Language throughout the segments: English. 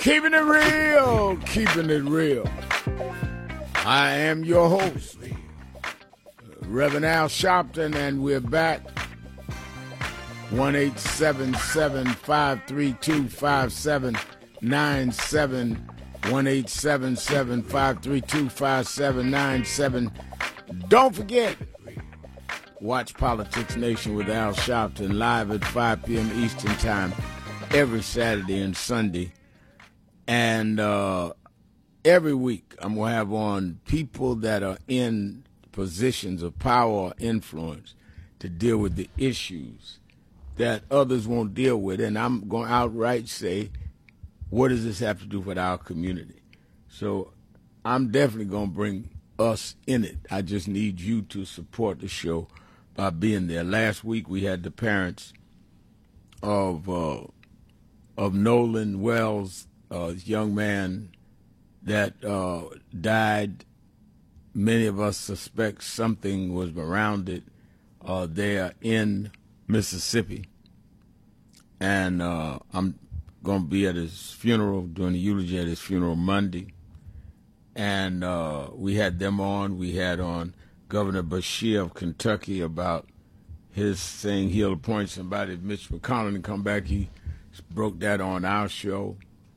Keeping it real, keeping it real. I am your host, Reverend Al Sharpton, and we're back. 1-877-532-5797. 1-877-532-5797. Don't forget, watch Politics Nation with Al Sharpton live at 5 p.m. Eastern Time every Saturday and Sunday. And every week I'm going to have on people that are in positions of power or influence to deal with the issues that others won't deal with. And I'm going to outright say, what does this have to do with our community? So I'm definitely going to bring us in it. I just need you to support the show by being there. Last week we had the parents of Nolan Wells, young man that died. Many of us suspect something was around it there in Mississippi. And I'm going to be at his funeral, doing the eulogy at his funeral Monday. And we had them on. We had on Governor Beshear of Kentucky about his saying he'll appoint somebody. If Mitch McConnell can come back, he broke that on our show.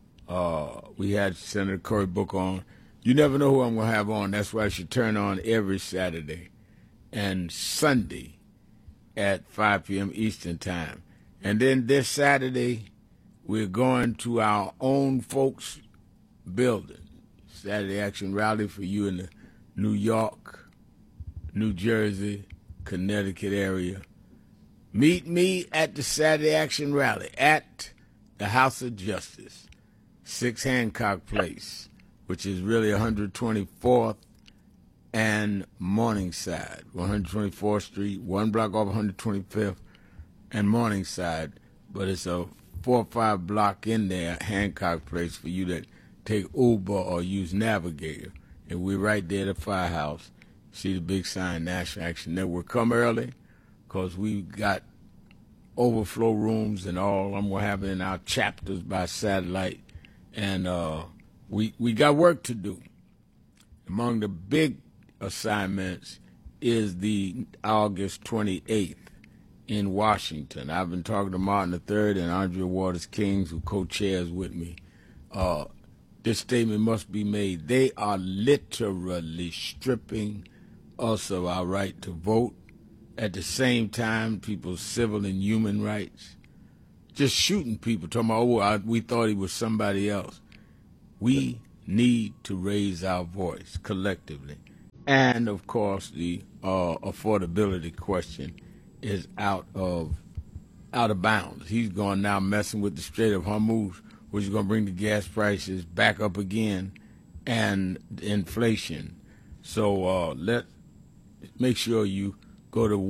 We had Senator Cory Booker on. You never know who I'm going to have on. That's why I should turn on every Saturday and Sunday at 5 p.m. Eastern Time. And then this Saturday, we're going to our own folks' building. Saturday Action Rally for you in the New York, New Jersey, Connecticut area. Meet me at the Saturday Action Rally at the House of Justice, 6 Hancock Place, which is really 124th and Morningside, 124th Street, one block off 125th and Morningside, but it's a 4 or 5 block in there, Hancock Place, for you that take Uber or use Navigator. And we're right there at the firehouse. See the big sign, National Action Network. Come early, because we got overflow rooms and all. I'm going to have it in our chapters by satellite. And we got work to do. Among the big assignments is the August 28th in Washington. I've been talking to Martin III and Andrea Waters Kings, who co-chairs with me. This statement must be made. They are literally stripping us of our right to vote. At the same time, people's civil and human rights. Just shooting people, talking about, we thought he was somebody else. We need to raise our voice collectively. And, of course, the affordability question is out of bounds. He's going now messing with the Strait of Hormuz, which is going to bring the gas prices back up again and inflation. So make sure you go to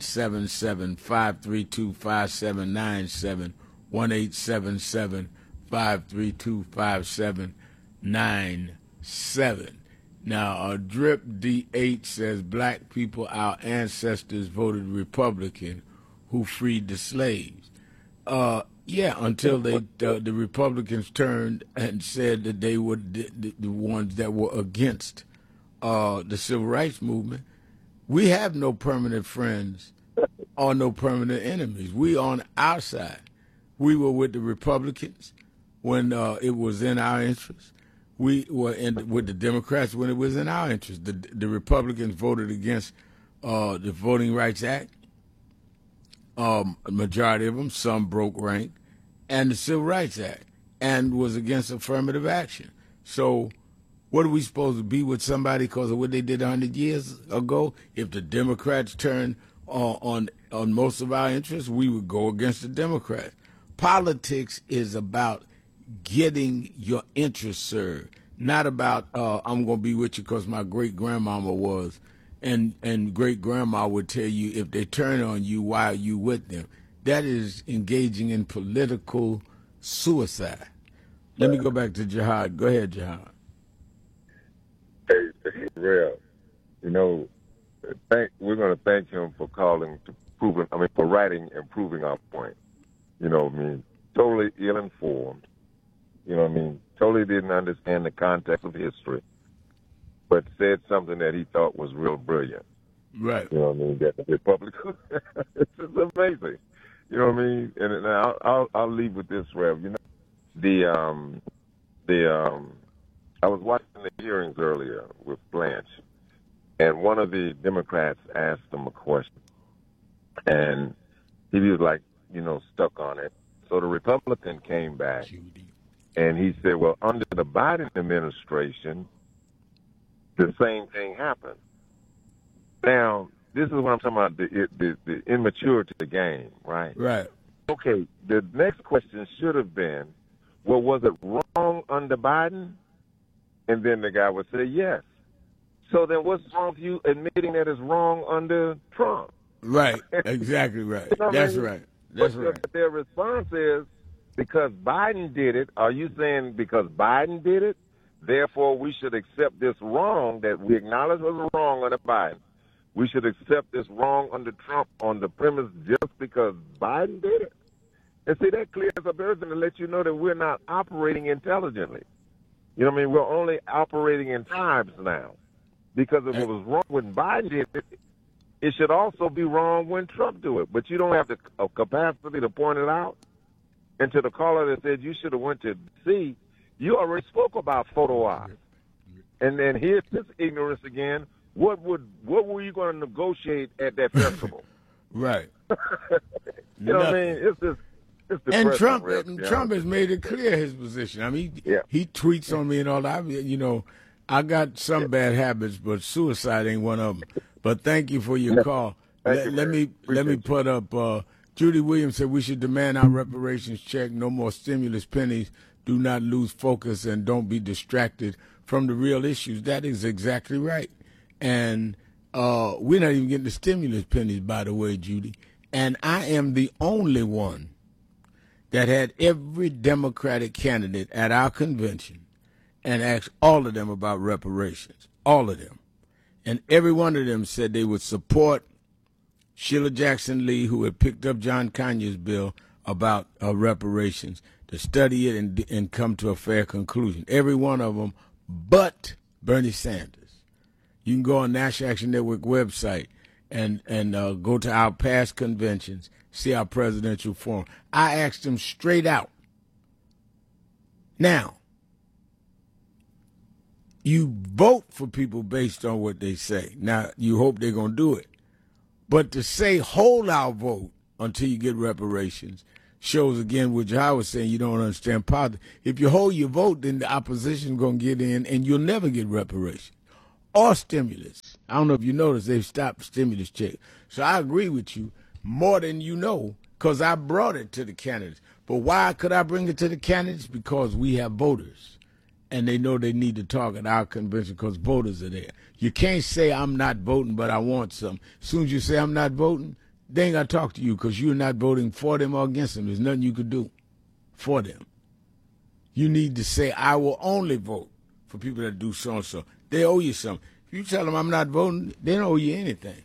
1-877-532-5797, 1-877-532-5797. Now, Drip D8 says black people, our ancestors voted Republican who freed the slaves. Yeah, until the Republicans turned and said that they were the ones that were against the civil rights movement. We have no permanent friends or no permanent enemies. We on our side. We were with the Republicans when it was in our interest. We were with the Democrats when it was in our interest. The Republicans voted against the Voting Rights Act. A majority of them, some broke rank, and the Civil Rights Act, and was against affirmative action. So what are we supposed to be with somebody because of what they did 100 years ago? If the Democrats turned on most of our interests, we would go against the Democrats. Politics is about getting your interests served, not about I'm going to be with you because my great-grandmama was. And great-grandma would tell you if they turn on you, why are you with them? That is engaging in political suicide. Let me go back to Jihad. Go ahead, Jihad. Hey, Rev, we're going to thank him for writing and proving our point. Totally ill-informed, You know what I mean? Totally didn't understand the context of history, but said something that he thought was real brilliant. Right. You know what I mean? That the Republic, it's just amazing. You know what I mean? And I'll leave with this, Rev. You know, I was watching the hearings earlier with Blanche, and one of the Democrats asked him a question, and he was like, stuck on it. So the Republican came back, and he said, well, under the Biden administration, the same thing happened. Now, this is what I'm talking about, the immaturity of the game, right? Right. Okay, the next question should have been, well, was it wrong under Biden? And then the guy would say yes. So then what's wrong with you admitting that it's wrong under Trump? Right. Exactly right. That's right. That's right. But their response is, because Biden did it, are you saying because Biden did it, therefore we should accept this wrong that we acknowledge was wrong under Biden? We should accept this wrong under Trump on the premise just because Biden did it? And see, that clears up everything to let you know that we're not operating intelligently. You know what I mean? We're only operating in tribes now. Because if it was wrong when Biden did it, it should also be wrong when Trump do it. But you don't have the capacity to point it out. And to the caller that said you should have went to D.C., you already spoke about photo ops. And then here's this ignorance again. What were you going to negotiate at that festival? Right. You know what I mean? It's just. And Trump has made it clear his position. I mean, he tweets on me and all that. I got some bad habits, but suicide ain't one of them. But thank you for your call. Let me put up. Judy Williams said we should demand our reparations check. No more stimulus pennies. Do not lose focus and don't be distracted from the real issues. That is exactly right. And we're not even getting the stimulus pennies, by the way, Judy. And I am the only one that had every Democratic candidate at our convention and asked all of them about reparations, all of them. And every one of them said they would support Sheila Jackson Lee, who had picked up John Conyers' bill about reparations, to study it and come to a fair conclusion. Every one of them, but Bernie Sanders. You can go on National Action Network website and go to our past conventions, see our presidential forum. I asked them straight out. Now, you vote for people based on what they say. Now, you hope they're going to do it. But to say hold our vote until you get reparations shows, again, what Jai was saying, you don't understand politics. If you hold your vote, then the opposition is going to get in, and you'll never get reparations or stimulus. I don't know if you noticed, they've stopped stimulus checks. So I agree with you more than you know, because I brought it to the candidates. But why could I bring it to the candidates? Because we have voters, and they know they need to talk at our convention because voters are there. You can't say I'm not voting, but I want some. As soon as you say I'm not voting, they ain't got to talk to you because you're not voting for them or against them. There's nothing you could do for them. You need to say, I will only vote for people that do so-and-so. They owe you something. If you tell them I'm not voting, they don't owe you anything.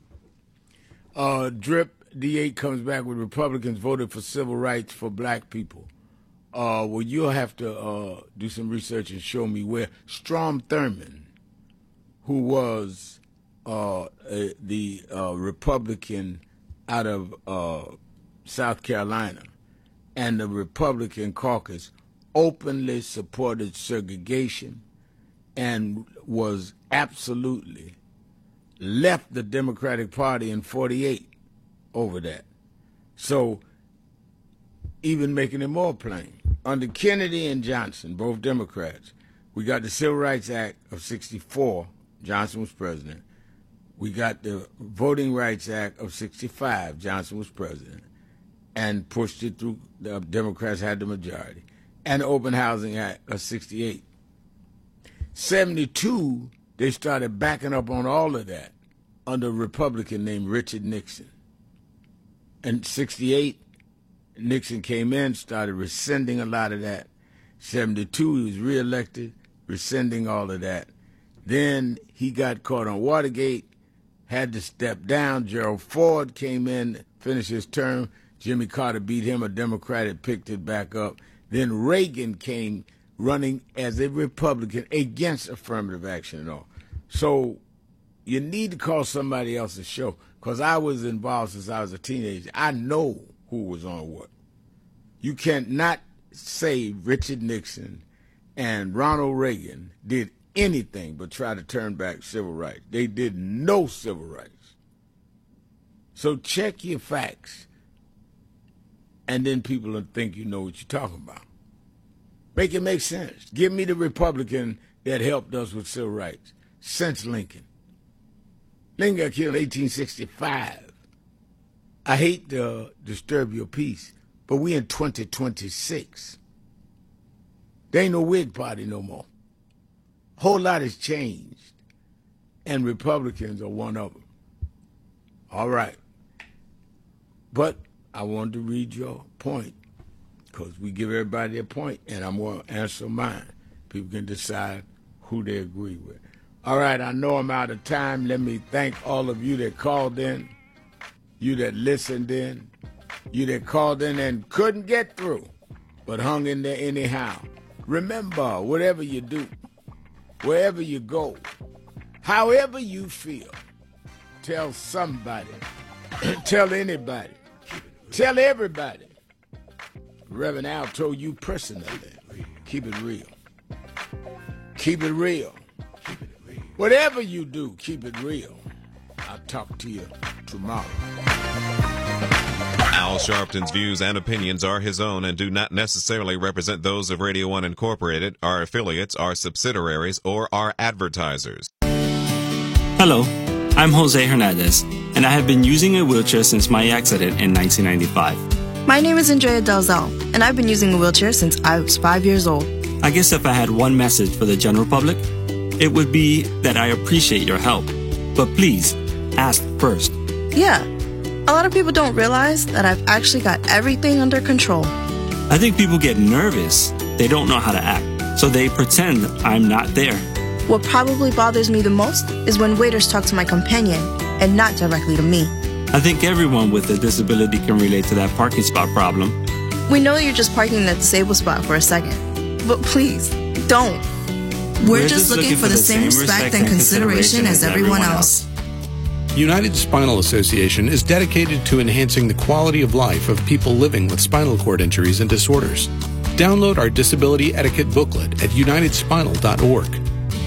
Drip D8 comes back with Republicans voted for civil rights for black people. Well, you'll have to do some research and show me where. Strom Thurmond, who was the Republican out of South Carolina, and the Republican caucus openly supported segregation and was absolutely left the Democratic Party in 48 over that. So even making it more plain, under Kennedy and Johnson, both Democrats, we got the Civil Rights Act of 64, Johnson was president. We got the Voting Rights Act of 65, Johnson was president, and pushed it through. The Democrats had the majority. And the Open Housing Act of 68. 72, they started backing up on all of that under a Republican named Richard Nixon. And 68, Nixon came in, started rescinding a lot of that. 72, he was reelected, rescinding all of that. Then he got caught on Watergate, had to step down. Gerald Ford came in, finished his term. Jimmy Carter beat him. A Democrat had picked it back up. Then Reagan came running as a Republican against affirmative action and all. So you need to call somebody else's show, because I was involved since I was a teenager. I know who was on what. You cannot say Richard Nixon and Ronald Reagan did anything but try to turn back civil rights. They did no civil rights. So check your facts, and then people will think you know what you're talking about. Make it make sense. Give me the Republican that helped us with civil rights since Lincoln. Lincoln got killed in 1865. I hate to disturb your peace, but we in 2026. There ain't no Whig party no more. A whole lot has changed, and Republicans are one of them. All right. But I wanted to read your point, because we give everybody a point, and I'm going to answer mine. People can decide who they agree with. All right, I know I'm out of time. Let me thank all of you that called in, you that listened in, you that called in and couldn't get through, but hung in there anyhow. Remember, whatever you do, wherever you go, however you feel, tell somebody, tell anybody, tell everybody. Reverend Al told you personally, keep it real. Keep it real. Whatever you do, keep it real. I'll talk to you tomorrow. Al Sharpton's views and opinions are his own and do not necessarily represent those of Radio 1 Incorporated, our affiliates, our subsidiaries, or our advertisers. Hello, I'm Jose Hernandez, and I have been using a wheelchair since my accident in 1995. My name is Andrea Dalzell, and I've been using a wheelchair since I was 5 years old. I guess if I had one message for the general public, it would be that I appreciate your help. But please, ask first. Yeah, a lot of people don't realize that I've actually got everything under control. I think people get nervous. They don't know how to act, so they pretend I'm not there. What probably bothers me the most is when waiters talk to my companion and not directly to me. I think everyone with a disability can relate to that parking spot problem. We know you're just parking in the disabled spot for a second, but please, don't. We're just looking for the same respect and consideration as everyone else. United Spinal Association is dedicated to enhancing the quality of life of people living with spinal cord injuries and disorders. Download our disability etiquette booklet at unitedspinal.org.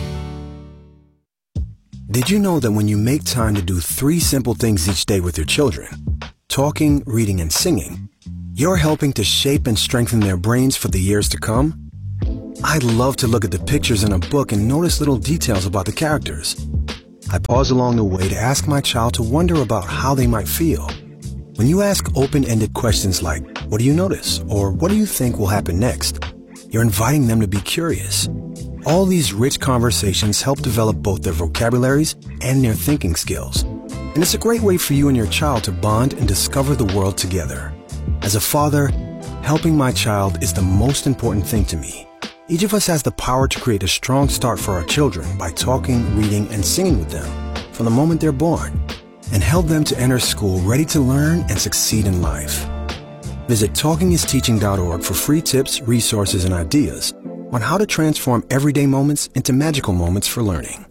Did you know that when you make time to do 3 simple things each day with your children, talking, reading, and singing, you're helping to shape and strengthen their brains for the years to come? I love to look at the pictures in a book and notice little details about the characters. I pause along the way to ask my child to wonder about how they might feel. When you ask open-ended questions like, what do you notice? Or what do you think will happen next? You're inviting them to be curious. All these rich conversations help develop both their vocabularies and their thinking skills. And it's a great way for you and your child to bond and discover the world together. As a father, helping my child is the most important thing to me. Each of us has the power to create a strong start for our children by talking, reading, and singing with them from the moment they're born, and help them to enter school ready to learn and succeed in life. Visit talkingisteaching.org for free tips, resources, and ideas on how to transform everyday moments into magical moments for learning.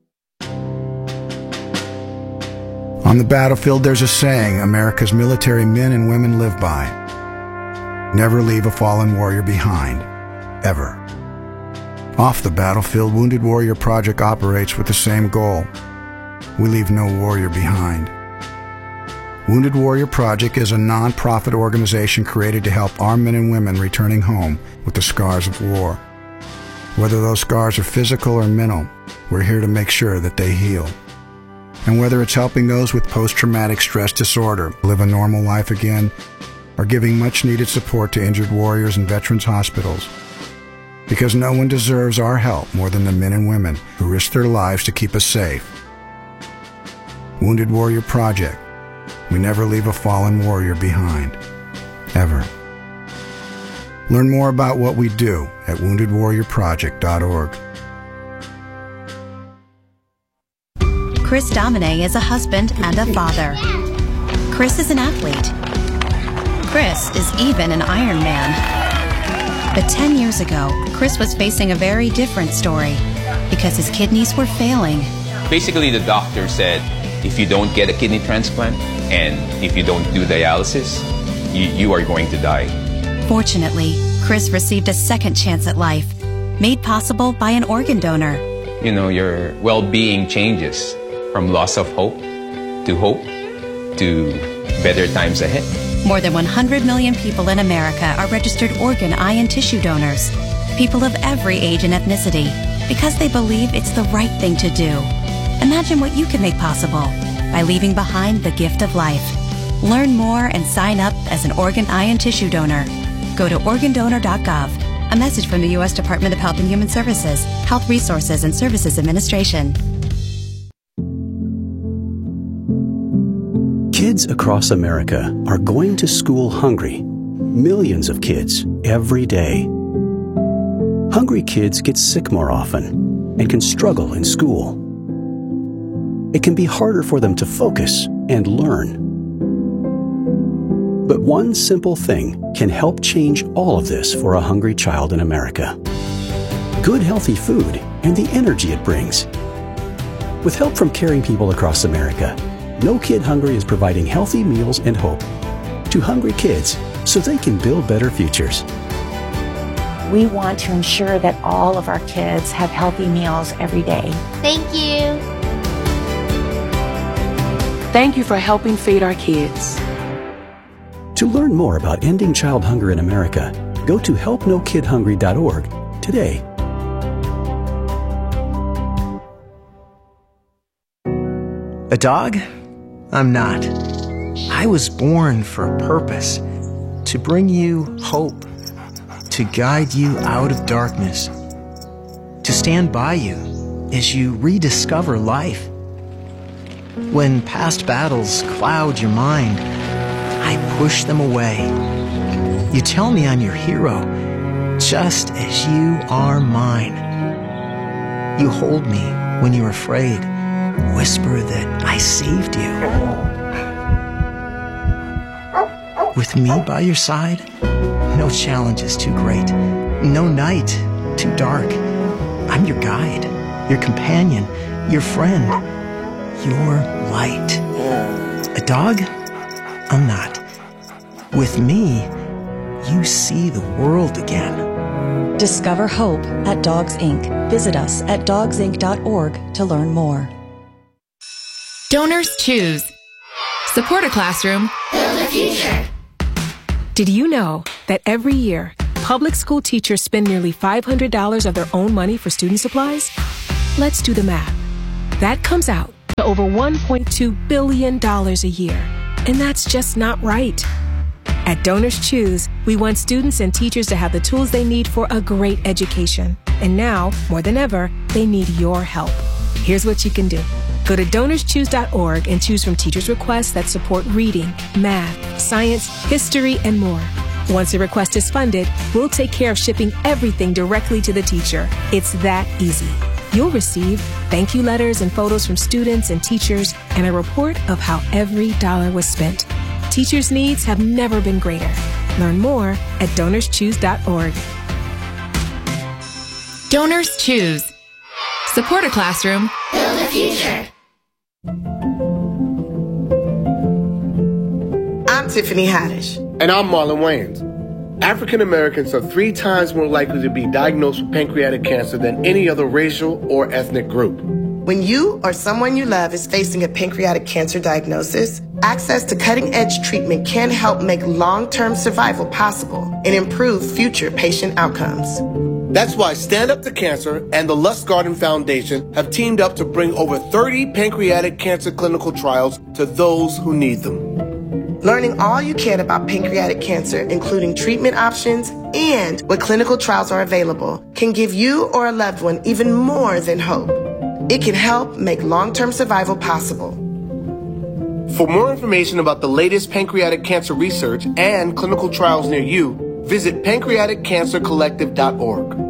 On the battlefield, there's a saying America's military men and women live by. Never leave a fallen warrior behind, ever. Off the battlefield, Wounded Warrior Project operates with the same goal. We leave no warrior behind. Wounded Warrior Project is a non-profit organization created to help our men and women returning home with the scars of war. Whether those scars are physical or mental, we're here to make sure that they heal. And whether it's helping those with post-traumatic stress disorder live a normal life again, or giving much-needed support to injured warriors in veterans' hospitals, because no one deserves our help more than the men and women who risk their lives to keep us safe. Wounded Warrior Project. We never leave a fallen warrior behind, ever. Learn more about what we do at woundedwarriorproject.org. Chris Domine is a husband and a father. Chris is an athlete. Chris is even an Ironman. But 10 years ago, Chris was facing a very different story because his kidneys were failing. Basically, the doctor said, if you don't get a kidney transplant and if you don't do dialysis, you are going to die. Fortunately, Chris received a second chance at life, made possible by an organ donor. You know, your well-being changes from loss of hope to better times ahead. More than 100 million people in America are registered organ, eye, and tissue donors. People of every age and ethnicity, because they believe it's the right thing to do. Imagine what you can make possible by leaving behind the gift of life. Learn more and sign up as an organ, eye, and tissue donor. Go to organdonor.gov. A message from the U.S. Department of Health and Human Services, Health Resources and Services Administration. Kids across America are going to school hungry. Millions of kids every day. Hungry kids get sick more often and can struggle in school. It can be harder for them to focus and learn. But one simple thing can help change all of this for a hungry child in America. Good, healthy food and the energy it brings. With help from caring people across America, No Kid Hungry is providing healthy meals and hope to hungry kids so they can build better futures. We want to ensure that all of our kids have healthy meals every day. Thank you. Thank you for helping feed our kids. To learn more about ending child hunger in America, go to helpnokidhungry.org today. A dog? I'm not. I was born for a purpose, to bring you hope, to guide you out of darkness, to stand by you as you rediscover life. When past battles cloud your mind, I push them away. You tell me I'm your hero, just as you are mine. You hold me when you're afraid, whisper that I saved you. With me by your side, no challenge is too great, no night too dark. I'm your guide, your companion, your friend, your light. A dog? I'm not. With me, you see the world again. Discover hope at Dogs Inc. Visit us at dogsinc.org to learn more. Donors choose. Support a classroom. Build a future. Did you know that every year, public school teachers spend nearly $500 of their own money for student supplies? Let's do the math. That comes out to over $1.2 billion a year. And that's just not right. At Donors Choose, we want students and teachers to have the tools they need for a great education. And now, more than ever, they need your help. Here's what you can do. Go to DonorsChoose.org and choose from teachers' requests that support reading, math, science, history, and more. Once a request is funded, we'll take care of shipping everything directly to the teacher. It's that easy. You'll receive thank you letters and photos from students and teachers and a report of how every dollar was spent. Teachers' needs have never been greater. Learn more at DonorsChoose.org. Donors choose. Support a classroom. Build a future. I'm Tiffany Haddish. And I'm Marlon Wayans. African Americans are 3 times more likely to be diagnosed with pancreatic cancer than any other racial or ethnic group. When you or someone you love is facing a pancreatic cancer diagnosis, access to cutting-edge treatment can help make long-term survival possible and improve future patient outcomes. That's why Stand Up to Cancer and the Lustgarten Foundation have teamed up to bring over 30 pancreatic cancer clinical trials to those who need them. Learning all you can about pancreatic cancer, including treatment options and what clinical trials are available, can give you or a loved one even more than hope. It can help make long-term survival possible. For more information about the latest pancreatic cancer research and clinical trials near you, visit pancreaticcancercollective.org.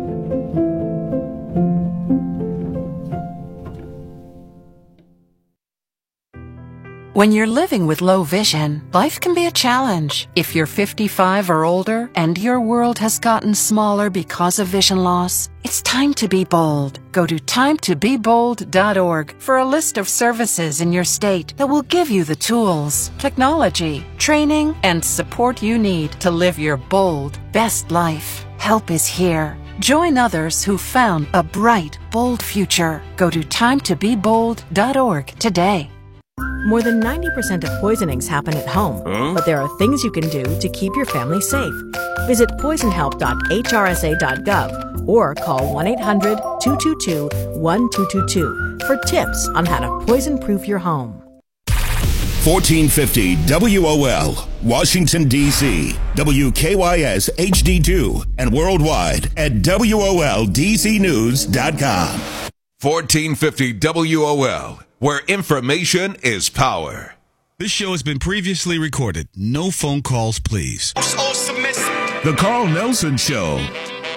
When you're living with low vision, life can be a challenge. If you're 55 or older and your world has gotten smaller because of vision loss, it's time to be bold. Go to timetobebold.org for a list of services in your state that will give you the tools, technology, training, and support you need to live your bold, best life. Help is here. Join others who found a bright, bold future. Go to timetobebold.org today. More than 90% of poisonings happen at home, but there are things you can do to keep your family safe. Visit poisonhelp.hrsa.gov or call 1-800-222-1222 for tips on how to poison-proof your home. 1450 WOL, Washington, D.C., WKYS HD2, and worldwide at WOLDCnews.com. 1450 WOL, where information is power. This show has been previously recorded. No phone calls, please. The Carl Nelson Show.